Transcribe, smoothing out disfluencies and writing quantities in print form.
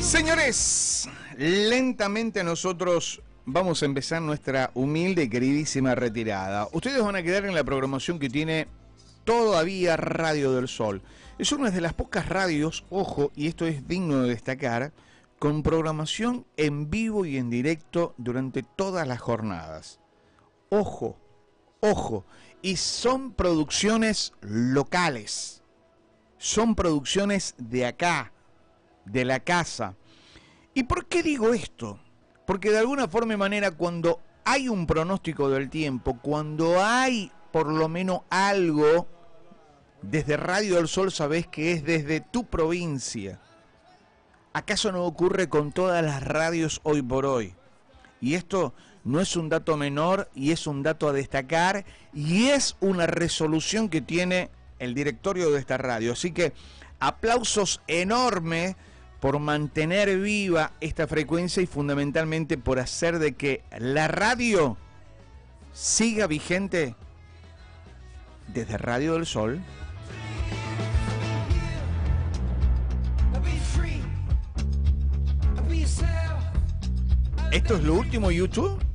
Señores, lentamente nosotros vamos a empezar nuestra humilde y queridísima retirada. Ustedes van a quedar en la programación que tiene todavía Radio del Sol. Es una de las pocas radios, ojo, y esto es digno de destacar, con programación en vivo y en directo durante todas las jornadas. Ojo, ojo, y son producciones locales, son producciones de acá, de la casa. ¿Y por qué digo esto? Porque de alguna forma y manera, cuando hay un pronóstico del tiempo, cuando hay por lo menos algo, desde Radio del Sol sabés que es desde tu provincia. ¿Acaso no ocurre con todas las radios hoy por hoy? Y esto no es un dato menor, y es un dato a destacar, y es una resolución que tiene el directorio de esta radio. Así que aplausos enormes por mantener viva esta frecuencia y fundamentalmente por hacer de que la radio siga vigente desde Radio del Sol. ¿Esto es lo último, YouTube?